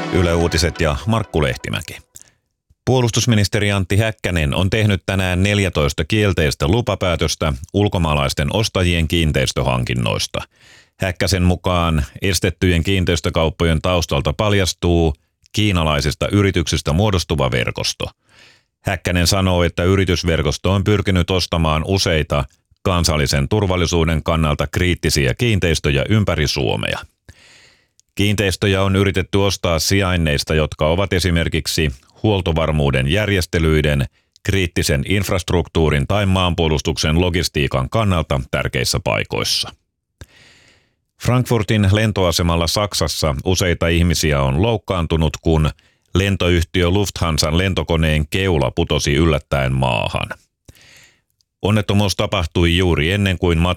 Yle Uutiset ja Markku Lehtimäki. Puolustusministeri Antti Häkkänen on tehnyt tänään 14 kielteistä lupapäätöstä ulkomaalaisten ostajien kiinteistöhankinnoista. Häkkäsen mukaan estettyjen kiinteistökauppojen taustalta paljastuu kiinalaisista yrityksistä muodostuva verkosto. Häkkänen sanoo, että yritysverkosto on pyrkinyt ostamaan useita kansallisen turvallisuuden kannalta kriittisiä kiinteistöjä ympäri Suomea. Kiinteistöjä on yritetty ostaa sijainneista, jotka ovat esimerkiksi huoltovarmuuden järjestelyiden, kriittisen infrastruktuurin tai maanpuolustuksen logistiikan kannalta tärkeissä paikoissa. Frankfurtin lentoasemalla Saksassa useita ihmisiä on loukkaantunut, kun lentoyhtiö Lufthansan lentokoneen keula putosi yllättäen maahan. Onnettomuus tapahtui juuri ennen kuin